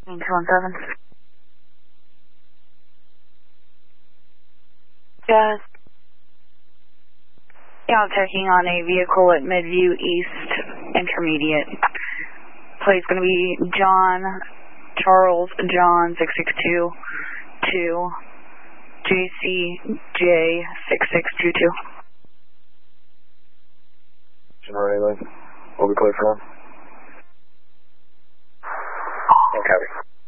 217. Just checking on a vehicle at Midview East Intermediate. Plate's going to be Charles John 662 to JCJ 6622. General Lane, we'll be clear for him. Okay.